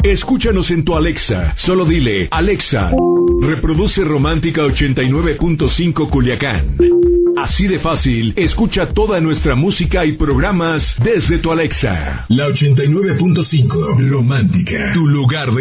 Escúchanos en tu Alexa. Solo dile, Alexa, reproduce Romántica 89.5 Culiacán. Así de fácil, escucha toda nuestra música y programas desde tu Alexa. La 89.5 Romántica, tu lugar de